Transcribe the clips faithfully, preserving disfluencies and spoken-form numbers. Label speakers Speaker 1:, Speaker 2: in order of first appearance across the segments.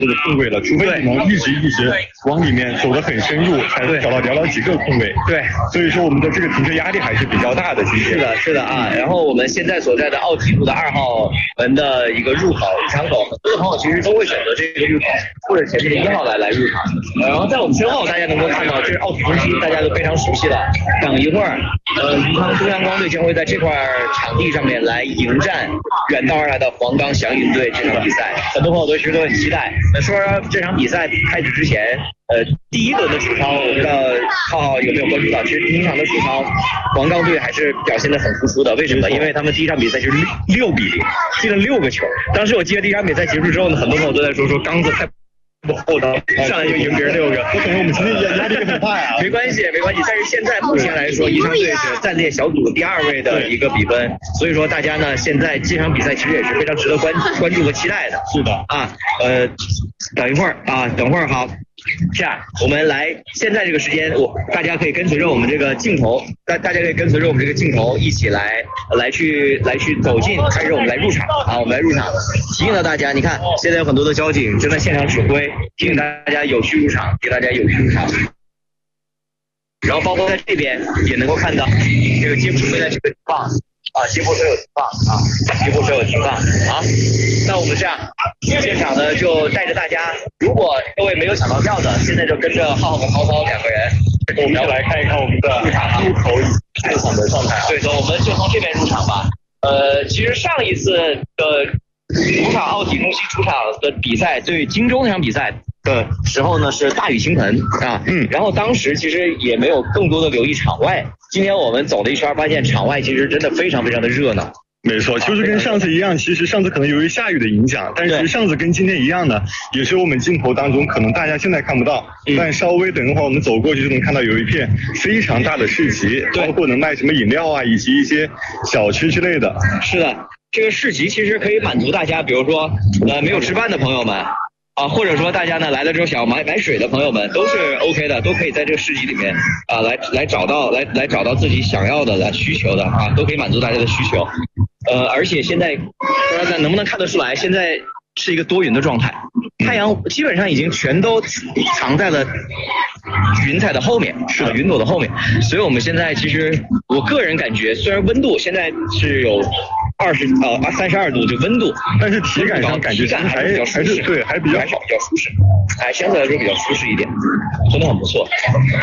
Speaker 1: 这个空位了，除非你能一直一直往里面走得很深入，才能找到寥寥几个空位。
Speaker 2: 对，
Speaker 1: 所以说我们的这个停车压力还是比较大的。
Speaker 2: 是的，是的啊。然后我们现在所在的奥体路的二号门的一个入口入场口，很多的朋友其实都会选择这个入口或者前面的一号来来入场。然后在我们身后，大家能够看到这是奥体中心，大家都非常熟悉的。等一会儿，呃，宜昌东阳光队将会在这块场地上面来迎战远道而来的黄冈祥云队这场比赛，很多朋友都其实都很期待。那说说这场比赛开始之前，呃，第一轮的主操，我不知道浩浩有没有关注到，其实第一场的主操，黄冈队还是表现得很突出的。为什么？因为他们第一场比赛就是六比零进了六个球。当时我记得第一场比赛结束之后呢，很多朋友都在说说刚子太不厚道，上来就赢别人六个。
Speaker 1: 我感觉我们今天压力很大呀。
Speaker 2: 没关系，没关系。但是现在目前来说，宜昌队是暂列小组第二位的一个比分，所以说大家呢现在这场比赛其实也是非常值得关关注和期待的。
Speaker 1: 是的
Speaker 2: 啊，呃，等一会儿啊，等会儿好。这样，我们来现在这个时间，我大家可以跟随着我们这个镜头，大大家可以跟随着我们这个镜头一起来来去来去走进，开始我们来入场啊，我们来入场。提醒到大家，你看现在有很多的交警正在现场指挥，提醒大家有序入场，给大家有序入场。然后包括在这边也能够看到这个接驳车在这个地方。啊，接驳车有停放啊，接驳车有停放。好，那我们这样，现场呢就带着大家，如果各位没有抢到票的，现在就跟着浩浩和涛涛两个人，
Speaker 1: 我们要来看一看我们的入场入口入场的状态啊。
Speaker 2: 对的，我们就从这边入场吧。呃，其实上一次的主场奥体中心主场的比赛，对荆州那场比赛的时候呢是大雨倾盆啊，嗯，然后当时其实也没有更多的留意场外。今天我们走了一圈，发现场外其实真的非常非常的热闹。
Speaker 1: 没错，就是跟上次一样，其实上次可能由于下雨的影响，但是上次跟今天一样的，也是我们镜头当中可能大家现在看不到，嗯、但稍微等一会儿我们走过去就能看到有一片非常大的市集，包括能卖什么饮料啊，以及一些小吃之类的。
Speaker 2: 是的，这个市集其实可以满足大家，比如说呃没有吃饭的朋友们。啊，或者说大家呢来了之后想要买买水的朋友们都是 OK 的，都可以在这个市集里面啊来来找到来来找到自己想要的、来需求的啊，都可以满足大家的需求。呃，而且现在不知道能不能看得出来，现在是一个多云的状态，太阳基本上已经全都藏在了云彩的后面，是的，云朵的后面。所以我们现在其实我个人感觉，虽然温度现在是有二十呃三十二度，就温度，
Speaker 1: 但是体感上感觉还
Speaker 2: 还是比较舒适，
Speaker 1: 对，还比较
Speaker 2: 还是比较舒适，还相对来说比较舒适一点，真的很不错。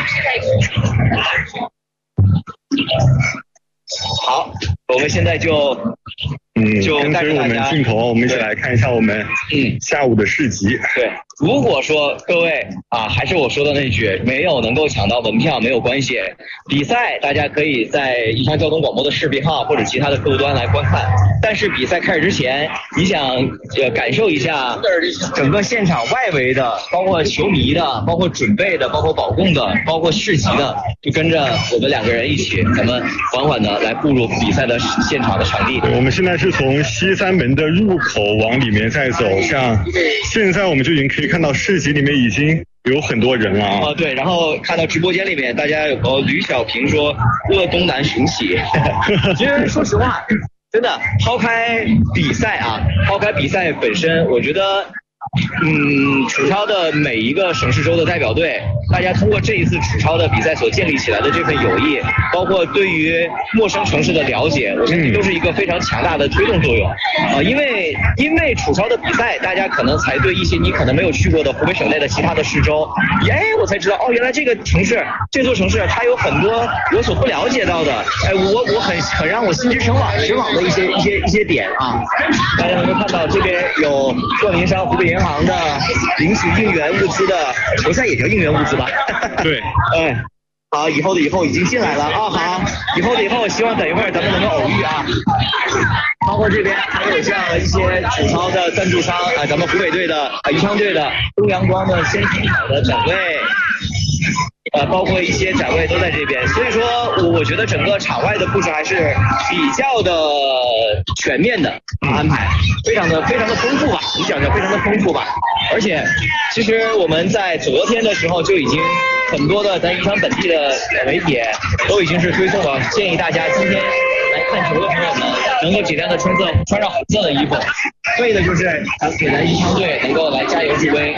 Speaker 2: 好，我们现在就
Speaker 1: 嗯，
Speaker 2: 就
Speaker 1: 跟随我们镜头，我们一起来看一下我们嗯下午的市集。
Speaker 2: 对，如果说各位啊，还是我说的那句，没有能够抢到门票没有关系，比赛大家可以在宜昌交通广播的视频号或者其他的客户端来观看。但是比赛开始之前，你想呃感受一下整个现场外围的，包括球迷的，包括准备的，包括保供的，包括市集的，就跟着我们两个人一起，咱们缓缓的来步入比赛的现场的场地。
Speaker 1: 我们现在是从西三门的入口往里面再走，像现在我们就已经可以看到市集里面已经有很多人了啊。
Speaker 2: 哦，对，然后看到直播间里面，大家有个吕小平说鄂东南巡起，其实说实话，真的抛开比赛啊，抛开比赛本身，我觉得。嗯，楚超的每一个省市州的代表队，大家通过这一次楚超的比赛所建立起来的这份友谊，包括对于陌生城市的了解，我相信都是一个非常强大的推动作用。啊、呃，因为因为楚超的比赛，大家可能才对一些你可能没有去过的湖北省内的其他的市州，哎，我才知道哦，原来这个城市，这座城市它有很多我所不了解到的，哎，我我很很让我心驰神往神往的一些一些一些点啊。大家能够看到这边有做民商湖北银行的领取应援物资的球赛也叫应援物资吧？
Speaker 1: 对，
Speaker 2: 哎，好，以后的以后已经进来了啊，好，以后的以后，希望等一会儿咱们能够偶遇啊。包括这边还有像一些楚超的赞助商啊，咱们湖北队的、啊宜昌队的、东阳光的先行好的展位。呃，包括一些展位都在这边，所以说我我觉得整个场外的布置还是比较的全面的安排，非常的非常的丰富吧，你讲讲非常的丰富吧。而且其实我们在昨天的时候就已经很多的咱宜昌本地的媒体都已经是推送了，建议大家今天来看球的朋友们能够尽量的穿色穿上红色的衣服，为的就是咱给咱宜昌队能够来加油助威。